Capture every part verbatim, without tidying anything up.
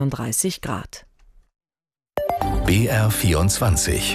dreißig Grad. B R vierundzwanzig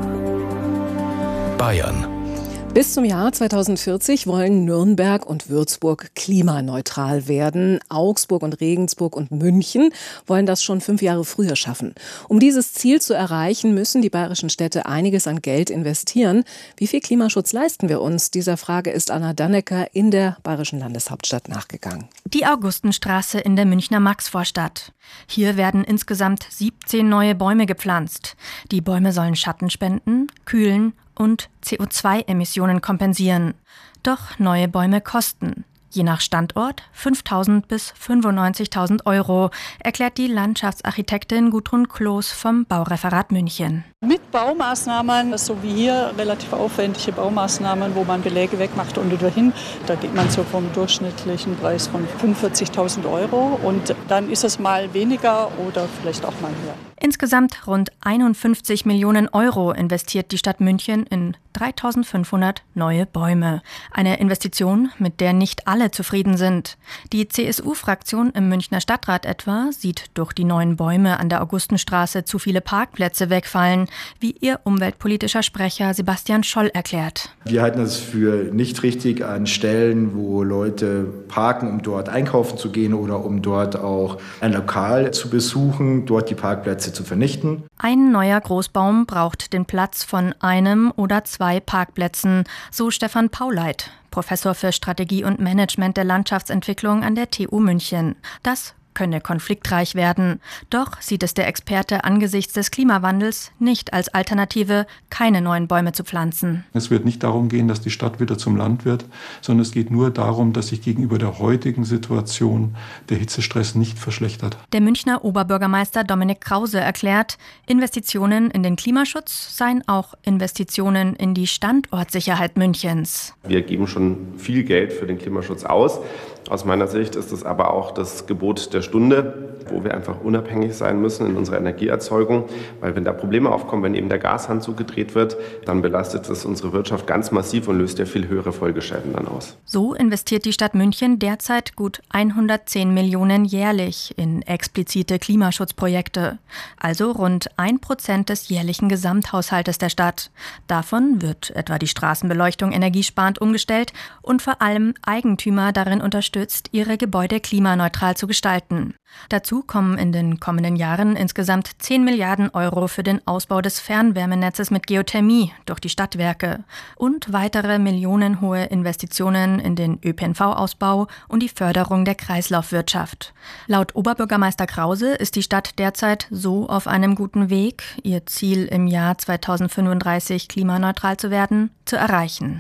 Bayern. Bis zum Jahr zweitausendvierzig wollen Nürnberg und Würzburg klimaneutral werden. Augsburg und Regensburg und München wollen das schon fünf Jahre früher schaffen. Um dieses Ziel zu erreichen, müssen die bayerischen Städte einiges an Geld investieren. Wie viel Klimaschutz leisten wir uns? Dieser Frage ist Anna Dannecker in der bayerischen Landeshauptstadt nachgegangen. Die Augustenstraße in der Münchner Maxvorstadt. Hier werden insgesamt siebzehn neue Bäume gepflanzt. Die Bäume sollen Schatten spenden, kühlen und C O zwei Emissionen kompensieren. Doch neue Bäume kosten. Je nach Standort fünftausend bis fünfundneunzigtausend Euro, erklärt die Landschaftsarchitektin Gudrun Kloß vom Baureferat München. Mit Baumaßnahmen, so wie hier, relativ aufwendige Baumaßnahmen, wo man Beläge wegmacht und wieder hin, da geht man so vom durchschnittlichen Preis von fünfundvierzigtausend Euro und dann ist es mal weniger oder vielleicht auch mal höher. Insgesamt rund einundfünfzig Millionen Euro investiert die Stadt München in dreitausendfünfhundert neue Bäume. Eine Investition, mit der nicht alle zufrieden sind. Die C S U-Fraktion im Münchner Stadtrat etwa sieht durch die neuen Bäume an der Augustenstraße zu viele Parkplätze wegfallen, wie ihr umweltpolitischer Sprecher Sebastian Scholl erklärt. Wir halten es für nicht richtig an Stellen, wo Leute parken, um dort einkaufen zu gehen oder um dort auch ein Lokal zu besuchen, dort die Parkplätze zu vernichten. Ein neuer Großbaum braucht den Platz von einem oder zwei Parkplätzen, so Stefan Pauleit, Professor für Strategie und Management der Landschaftsentwicklung an der T U München. Das könne konfliktreich werden. Doch sieht es der Experte angesichts des Klimawandels nicht als Alternative, keine neuen Bäume zu pflanzen. Es wird nicht darum gehen, dass die Stadt wieder zum Land wird, sondern es geht nur darum, dass sich gegenüber der heutigen Situation der Hitzestress nicht verschlechtert. Der Münchner Oberbürgermeister Dominik Krause erklärt, Investitionen in den Klimaschutz seien auch Investitionen in die Standortsicherheit Münchens. Wir geben schon viel Geld für den Klimaschutz aus. Aus meiner Sicht ist es aber auch das Gebot der Stunde, wo wir einfach unabhängig sein müssen in unserer Energieerzeugung. Weil wenn da Probleme aufkommen, wenn eben der Gashahn zugedreht wird, dann belastet es unsere Wirtschaft ganz massiv und löst ja viel höhere Folgeschäden dann aus. So investiert die Stadt München derzeit gut hundertzehn Millionen jährlich in explizite Klimaschutzprojekte. Also rund ein Prozent des jährlichen Gesamthaushaltes der Stadt. Davon wird etwa die Straßenbeleuchtung energiesparend umgestellt und vor allem Eigentümer darin unterstützt, ihre Gebäude klimaneutral zu gestalten. Dazu kommen in den kommenden Jahren insgesamt zehn Milliarden Euro für den Ausbau des Fernwärmenetzes mit Geothermie durch die Stadtwerke und weitere millionenhohe Investitionen in den Ö P N V-Ausbau und die Förderung der Kreislaufwirtschaft. Laut Oberbürgermeister Krause ist die Stadt derzeit so auf einem guten Weg, ihr Ziel im Jahr zweitausendfünfunddreißig klimaneutral zu werden, zu erreichen.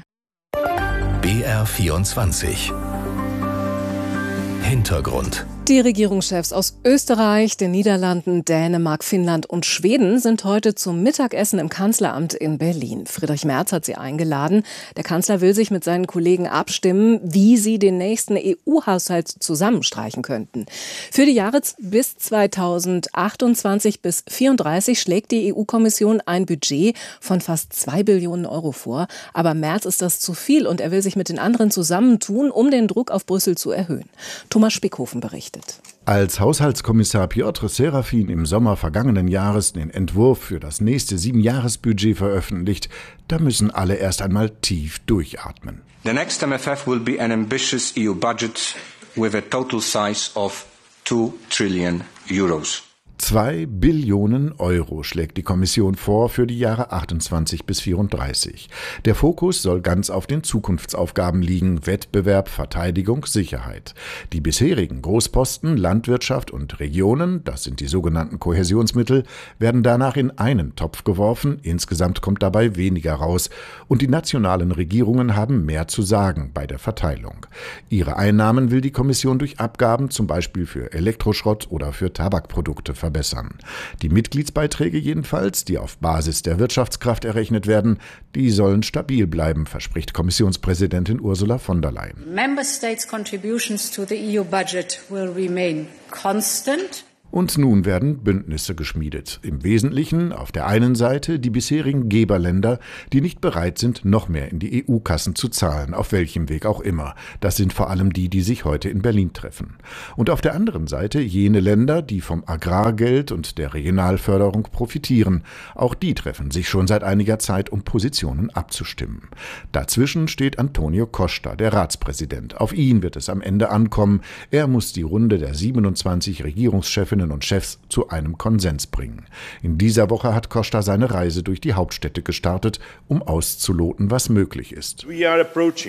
B R vierundzwanzig Hintergrund. Die Regierungschefs aus Österreich, den Niederlanden, Dänemark, Finnland und Schweden sind heute zum Mittagessen im Kanzleramt in Berlin. Friedrich Merz hat sie eingeladen. Der Kanzler will sich mit seinen Kollegen abstimmen, wie sie den nächsten E U-Haushalt zusammenstreichen könnten. Für die Jahre bis zweitausendachtundzwanzig bis vierunddreißig schlägt die E U-Kommission ein Budget von fast zwei Billionen Euro vor. Aber Merz ist das zu viel und er will sich mit den anderen zusammentun, um den Druck auf Brüssel zu erhöhen. Thomas Spickhofen berichtet. Als Haushaltskommissar Piotr Serafin im Sommer vergangenen Jahres den Entwurf für das nächste Siebenjahresbudget veröffentlicht, da müssen alle erst einmal tief durchatmen. The next M F F will be an ambitious E U budget with a total size of two trillion euros. Zwei Billionen Euro schlägt die Kommission vor für die Jahre achtundzwanzig bis vierunddreißig. Der Fokus soll ganz auf den Zukunftsaufgaben liegen: Wettbewerb, Verteidigung, Sicherheit. Die bisherigen Großposten Landwirtschaft und Regionen, das sind die sogenannten Kohäsionsmittel, werden danach in einen Topf geworfen. Insgesamt kommt dabei weniger raus. Und die nationalen Regierungen haben mehr zu sagen bei der Verteilung. Ihre Einnahmen will die Kommission durch Abgaben, zum Beispiel für Elektroschrott oder für Tabakprodukte, verbessern. Die Mitgliedsbeiträge jedenfalls, die auf Basis der Wirtschaftskraft errechnet werden, die sollen stabil bleiben, verspricht Kommissionspräsidentin Ursula von der Leyen. Member States' contributions to the E U budget will remain constant. Und nun werden Bündnisse geschmiedet. Im Wesentlichen auf der einen Seite die bisherigen Geberländer, die nicht bereit sind, noch mehr in die E U-Kassen zu zahlen, auf welchem Weg auch immer. Das sind vor allem die, die sich heute in Berlin treffen. Und auf der anderen Seite jene Länder, die vom Agrargeld und der Regionalförderung profitieren. Auch die treffen sich schon seit einiger Zeit, um Positionen abzustimmen. Dazwischen steht Antonio Costa, der Ratspräsident. Auf ihn wird es am Ende ankommen. Er muss die Runde der siebenundzwanzig Regierungschefinnen und Chefs zu einem Konsens bringen. In dieser Woche hat Costa seine Reise durch die Hauptstädte gestartet, um auszuloten, was möglich ist. We are approaching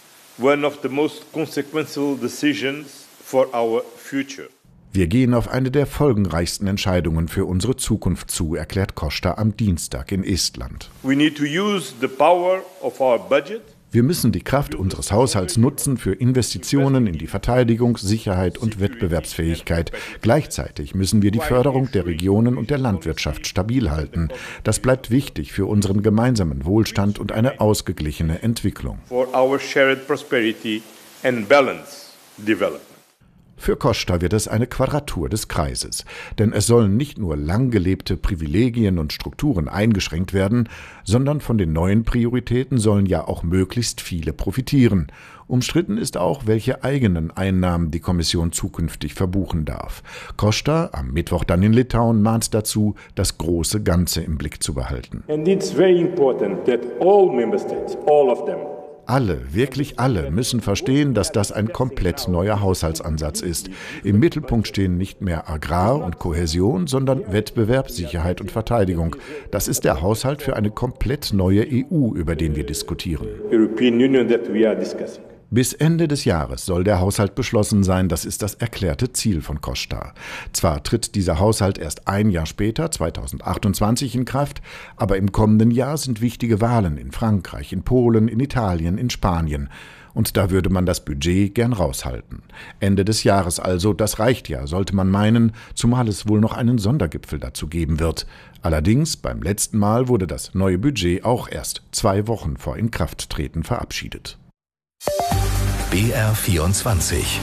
one of the most consequential decisions for our future. Wir gehen auf eine der folgenreichsten Entscheidungen für unsere Zukunft zu, erklärt Costa am Dienstag in Estland. We need to use the power of our budget. Wir müssen die Kraft unseres Haushalts nutzen für Investitionen in die Verteidigung, Sicherheit und Wettbewerbsfähigkeit. Gleichzeitig müssen wir die Förderung der Regionen und der Landwirtschaft stabil halten. Das bleibt wichtig für unseren gemeinsamen Wohlstand und eine ausgeglichene Entwicklung. For our shared prosperity and balanced development. Für Costa wird es eine Quadratur des Kreises, denn es sollen nicht nur lang gelebte Privilegien und Strukturen eingeschränkt werden, sondern von den neuen Prioritäten sollen ja auch möglichst viele profitieren. Umstritten ist auch, welche eigenen Einnahmen die Kommission zukünftig verbuchen darf. Costa, am Mittwoch dann in Litauen, mahnt dazu, das große Ganze im Blick zu behalten. And it's very important that all member states, all of them, Alle, wirklich alle, müssen verstehen, dass das ein komplett neuer Haushaltsansatz ist. Im Mittelpunkt stehen nicht mehr Agrar und Kohäsion, sondern Wettbewerb, Sicherheit und Verteidigung. Das ist der Haushalt für eine komplett neue E U, über den wir diskutieren. European Union that we are discussing. Bis Ende des Jahres soll der Haushalt beschlossen sein, das ist das erklärte Ziel von Costa. Zwar tritt dieser Haushalt erst ein Jahr später, zweitausendachtundzwanzig, in Kraft, aber im kommenden Jahr sind wichtige Wahlen in Frankreich, in Polen, in Italien, in Spanien. Und da würde man das Budget gern raushalten. Ende des Jahres also, das reicht ja, sollte man meinen, zumal es wohl noch einen Sondergipfel dazu geben wird. Allerdings, beim letzten Mal wurde das neue Budget auch erst zwei Wochen vor Inkrafttreten verabschiedet. B R vierundzwanzig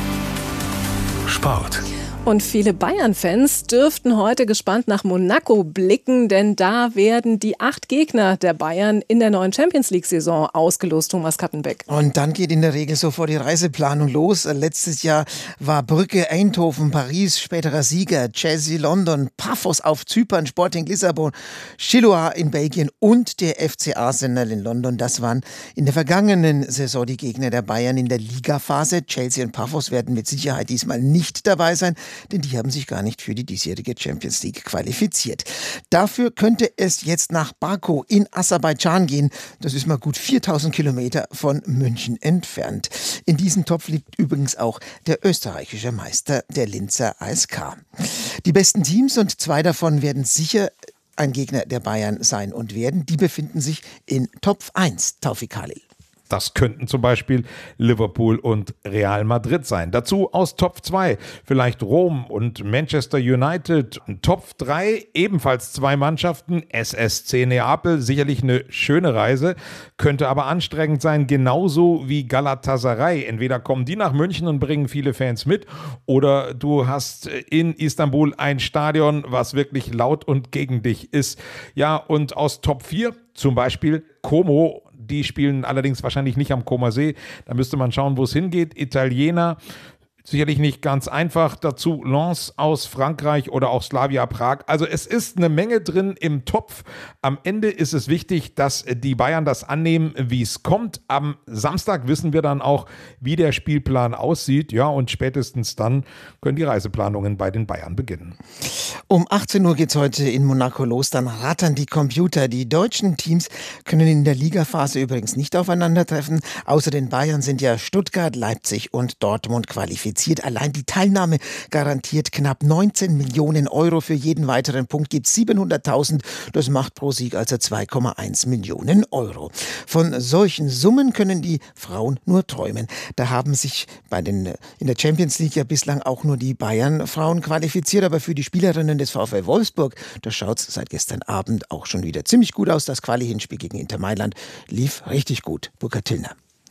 Sport. Und viele Bayern-Fans dürften heute gespannt nach Monaco blicken, denn da werden die acht Gegner der Bayern in der neuen Champions-League-Saison ausgelost, Thomas Kattenbeck. Und dann geht in der Regel sofort die Reiseplanung los. Letztes Jahr war Brügge, Eindhoven, Paris, späterer Sieger, Chelsea, London, Paphos auf Zypern, Sporting Lissabon, Chiloa in Belgien und der F C Arsenal in London. Das waren in der vergangenen Saison die Gegner der Bayern in der Ligaphase. Chelsea und Paphos werden mit Sicherheit diesmal nicht dabei sein, denn die haben sich gar nicht für die diesjährige Champions League qualifiziert. Dafür könnte es jetzt nach Baku in Aserbaidschan gehen. Das ist mal gut viertausend Kilometer von München entfernt. In diesem Topf liegt übrigens auch der österreichische Meister, der Linzer A S K. Die besten Teams, und zwei davon werden sicher ein Gegner der Bayern sein und werden, die befinden sich in Top eins, Taufik Khalil. Das könnten zum Beispiel Liverpool und Real Madrid sein. Dazu aus Top zwei vielleicht Rom und Manchester United. Top drei ebenfalls zwei Mannschaften, S S C Neapel, sicherlich eine schöne Reise, könnte aber anstrengend sein, genauso wie Galatasaray. Entweder kommen die nach München und bringen viele Fans mit, oder du hast in Istanbul ein Stadion, was wirklich laut und gegen dich ist. Ja, und aus Top vier zum Beispiel Como. Die spielen allerdings wahrscheinlich nicht am Comer See. Da müsste man schauen, wo es hingeht. Italiener, sicherlich nicht ganz einfach. Dazu Lens aus Frankreich oder auch Slavia Prag. Also es ist eine Menge drin im Topf. Am Ende ist es wichtig, dass die Bayern das annehmen, wie es kommt. Am Samstag wissen wir dann auch, wie der Spielplan aussieht. Ja, und spätestens dann können die Reiseplanungen bei den Bayern beginnen. Um achtzehn Uhr geht es heute in Monaco los, dann rattern die Computer. Die deutschen Teams können in der Ligaphase übrigens nicht aufeinandertreffen. Außer den Bayern sind ja Stuttgart, Leipzig und Dortmund qualifiziert. Allein die Teilnahme garantiert knapp neunzehn Millionen Euro. Für jeden weiteren Punkt gibt es siebenhunderttausend. Das macht pro Sieg also zwei Komma eins Millionen Euro. Von solchen Summen können die Frauen nur träumen. Da haben sich bei den, in der Champions League ja bislang auch nur die Bayern-Frauen qualifiziert. Aber für die Spielerinnen des VfL Wolfsburg, da schaut es seit gestern Abend auch schon wieder ziemlich gut aus. Das Quali-Hinspiel gegen Inter Mailand lief richtig gut. Burkhard Tillner.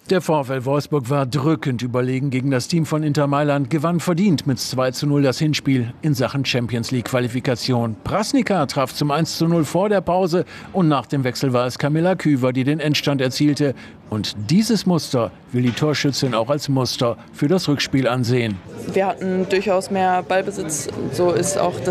Der VfL Wolfsburg war drückend überlegen gegen das Team von Inter Mailand, gewann verdient mit zwei zu null das Hinspiel in Sachen Champions-League-Qualifikation. Prasnica traf zum eins zu null vor der Pause und nach dem Wechsel war es Camilla Küver, die den Endstand erzielte. Und dieses Muster will die Torschützin auch als Muster für das Rückspiel ansehen. Wir hatten durchaus mehr Ballbesitz, so ist auch das